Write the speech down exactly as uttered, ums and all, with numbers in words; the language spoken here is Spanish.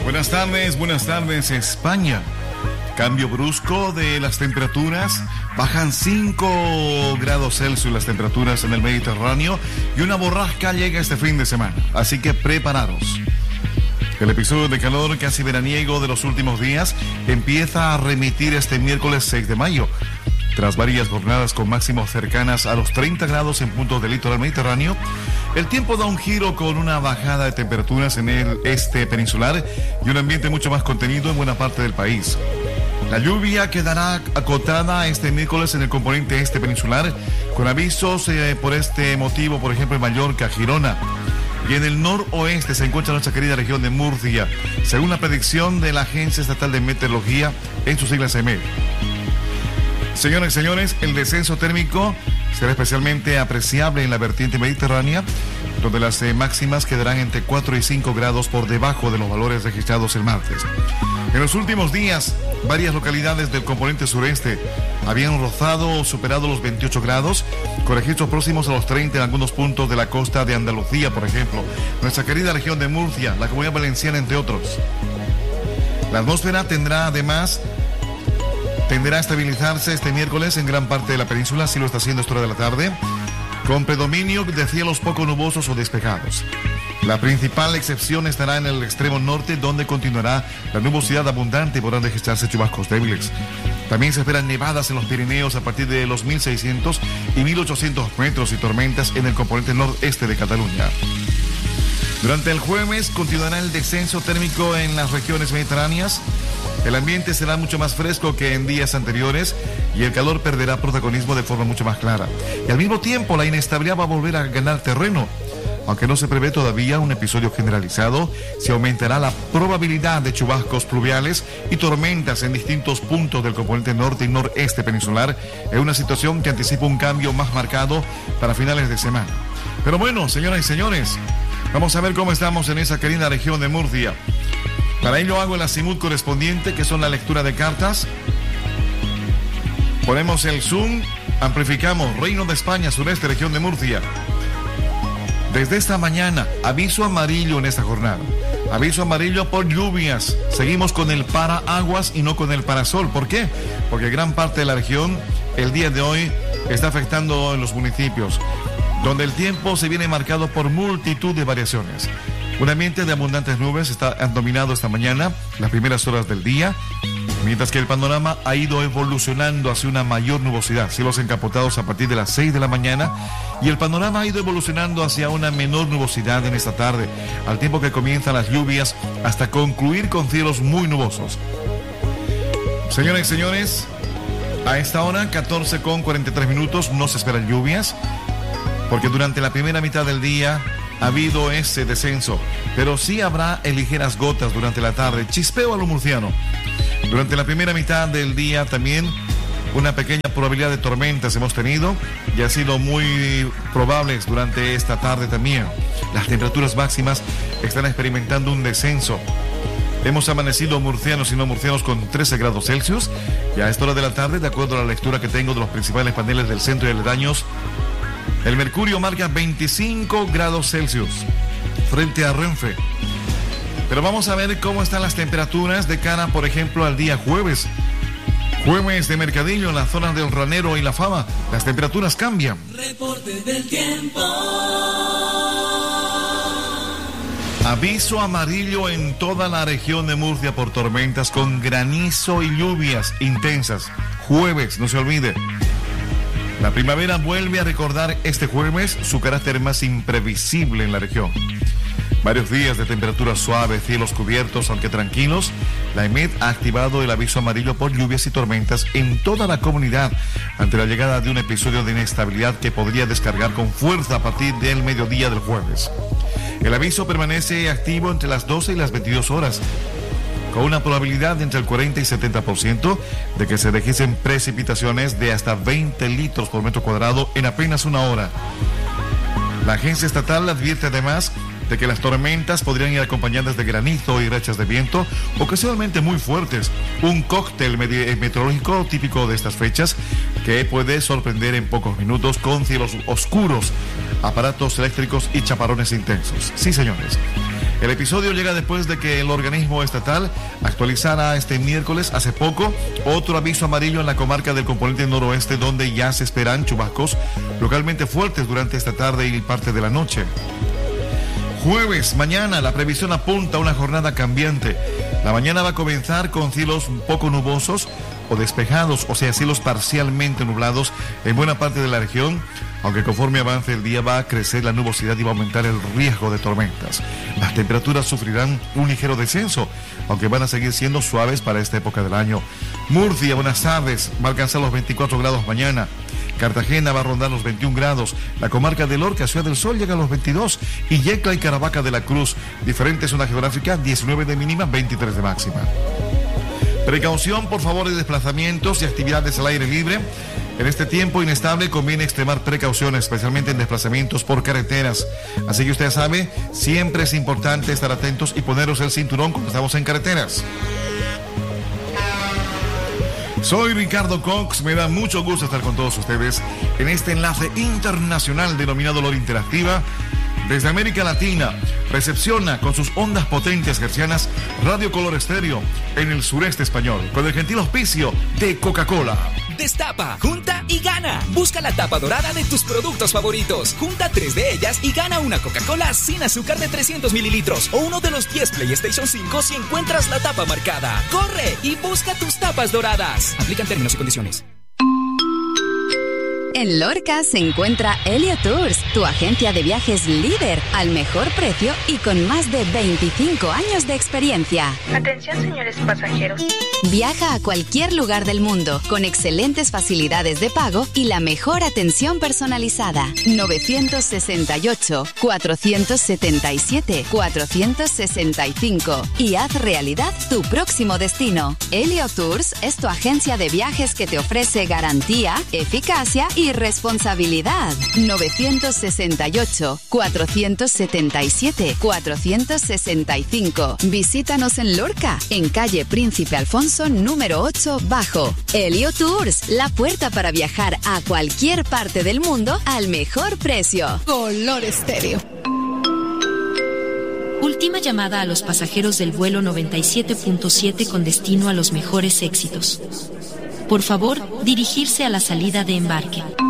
Buenas tardes, buenas tardes, España. Cambio brusco de las temperaturas, bajan cinco grados Celsius las temperaturas en el Mediterráneo y una borrasca llega este fin de semana, así que prepararos. El episodio de calor casi veraniego de los últimos días empieza a remitir este miércoles seis de mayo. Tras varias jornadas con máximos cercanas a los treinta grados en puntos del litoral mediterráneo, el tiempo da un giro con una bajada de temperaturas en el este peninsular y un ambiente mucho más contenido en buena parte del país. La lluvia quedará acotada este miércoles en el componente este peninsular, con avisos eh, por este motivo, por ejemplo, en Mallorca, Girona. Y en el noroeste se encuentra nuestra querida región de Murcia, según la predicción de la Agencia Estatal de Meteorología, en sus siglas E M E. Señoras y señores, el descenso térmico será especialmente apreciable en la vertiente mediterránea, donde las eh, máximas quedarán entre cuatro y cinco grados por debajo de los valores registrados el martes. En los últimos días, varias localidades del componente sureste habían rozado o superado los veintiocho grados, con registros próximos a los treinta en algunos puntos de la costa de Andalucía, por ejemplo, nuestra querida región de Murcia, la Comunidad Valenciana, entre otros. La atmósfera tendrá además tenderá a estabilizarse este miércoles en gran parte de la península, así lo está haciendo esta hora de la tarde, con predominio de cielos poco nubosos o despejados. La principal excepción estará en el extremo norte, donde continuará la nubosidad abundante y podrán registrarse chubascos débiles. También se esperan nevadas en los Pirineos a partir de los mil seiscientos y mil ochocientos metros y tormentas en el componente nordeste de Cataluña. Durante el jueves continuará el descenso térmico en las regiones mediterráneas. El ambiente será mucho más fresco que en días anteriores y el calor perderá protagonismo de forma mucho más clara. Y al mismo tiempo la inestabilidad va a volver a ganar terreno. Aunque no se prevé todavía un episodio generalizado, se aumentará la probabilidad de chubascos pluviales y tormentas en distintos puntos del componente norte y noreste peninsular, en una situación que anticipa un cambio más marcado para finales de semana. Pero bueno, señoras y señores, vamos a ver cómo estamos en esa querida región de Murcia. Para ello hago el azimut correspondiente, que son la lectura de cartas. Ponemos el zoom, amplificamos Reino de España, sureste, región de Murcia. Desde esta mañana, aviso amarillo en esta jornada. Aviso amarillo por lluvias. Seguimos con el paraguas y no con el parasol. ¿Por qué? Porque gran parte de la región, el día de hoy, está afectando en los municipios, donde el tiempo se viene marcado por multitud de variaciones. Un ambiente de abundantes nubes está, han dominado esta mañana las primeras horas del día, mientras que el panorama ha ido evolucionando hacia una mayor nubosidad, cielos encapotados a partir de las seis de la mañana, y el panorama ha ido evolucionando hacia una menor nubosidad en esta tarde, al tiempo que comienzan las lluvias hasta concluir con cielos muy nubosos. Señoras y señores, a esta hora, catorce con cuarenta y tres minutos, no se esperan lluvias, porque durante la primera mitad del día ha habido ese descenso, pero sí habrá ligeras gotas durante la tarde, chispeo a lo murciano. Durante la primera mitad del día también una pequeña probabilidad de tormentas hemos tenido y han sido muy probables durante esta tarde también. Las temperaturas máximas están experimentando un descenso. Hemos amanecido murcianos y no murcianos con trece grados Celsius y a esta hora de la tarde, de acuerdo a la lectura que tengo de los principales paneles del centro y aledaños, el mercurio marca veinticinco grados Celsius frente a Renfe. Pero vamos a ver cómo están las temperaturas de cara, por ejemplo, al día jueves. Jueves de mercadillo en las zonas del Ranero y La Fama. Las temperaturas cambian. Reporte del tiempo. Aviso amarillo en toda la región de Murcia por tormentas con granizo y lluvias intensas. Jueves, no se olvide. La primavera vuelve a recordar este jueves su carácter más imprevisible en la región. Varios días de temperaturas suaves, cielos cubiertos, aunque tranquilos. La E M E D ha activado el aviso amarillo por lluvias y tormentas en toda la comunidad ante la llegada de un episodio de inestabilidad que podría descargar con fuerza a partir del mediodía del jueves. El aviso permanece activo entre las doce y las veintidós horas, con una probabilidad de entre el cuarenta y setenta por ciento de que se registren precipitaciones de hasta veinte litros por metro cuadrado en apenas una hora. La agencia estatal advierte además de que las tormentas podrían ir acompañadas de granizo y rachas de viento, ocasionalmente muy fuertes, un cóctel meteorológico típico de estas fechas que puede sorprender en pocos minutos con cielos oscuros, aparatos eléctricos y chaparrones intensos. Sí, señores. El episodio llega después de que el organismo estatal actualizara este miércoles, hace poco, otro aviso amarillo en la comarca del componente noroeste, donde ya se esperan chubascos localmente fuertes durante esta tarde y parte de la noche. Jueves, mañana, la previsión apunta a una jornada cambiante. La mañana va a comenzar con cielos un poco nubosos o despejados, o sea, cielos parcialmente nublados en buena parte de la región, aunque conforme avance el día va a crecer la nubosidad y va a aumentar el riesgo de tormentas. Las temperaturas sufrirán un ligero descenso, aunque van a seguir siendo suaves para esta época del año. Murcia, buenas tardes, va a alcanzar los veinticuatro grados mañana. Cartagena va a rondar los veintiún grados. La comarca de Lorca, Ciudad del Sol, llega a los veintidós. Y Yecla y Caravaca de la Cruz, diferente zona geográfica, diecinueve de mínima, veintitrés de máxima. Precaución, por favor, de desplazamientos y actividades al aire libre. En este tiempo inestable conviene extremar precauciones, especialmente en desplazamientos por carreteras. Así que usted sabe, siempre es importante estar atentos y poneros el cinturón cuando estamos en carreteras. Soy Ricardo Cox, me da mucho gusto estar con todos ustedes en este enlace internacional denominado LOR Interactiva. Desde América Latina, recepciona con sus ondas potentes hercianas Radio Color Estéreo en el sureste español, con el gentil auspicio de Coca-Cola. Destapa, junta y gana. Busca la tapa dorada de tus productos favoritos. Junta tres de ellas y gana una Coca-Cola sin azúcar de trescientos mililitros o uno de los diez PlayStation cinco si encuentras la tapa marcada. ¡Corre y busca tus tapas doradas! Aplican términos y condiciones. En Lorca se encuentra Helio Tours, tu agencia de viajes líder, al mejor precio y con más de veinticinco años de experiencia. Atención, señores pasajeros. Viaja a cualquier lugar del mundo con excelentes facilidades de pago y la mejor atención personalizada. nueve seis ocho, cuatro siete siete, cuatro seis cinco y haz realidad tu próximo destino. Helio Tours es tu agencia de viajes que te ofrece garantía, eficacia y responsabilidad. nueve seis ocho, cuatro siete siete, cuatro seis cinco. Visítanos en Lorca, en calle Príncipe Alfonso número ocho bajo. Helio Tours, la puerta para viajar a cualquier parte del mundo al mejor precio. Color Estéreo. Última llamada a los pasajeros del vuelo noventa y siete punto siete con destino a los mejores éxitos. Por favor, dirigirse a la salida de embarque.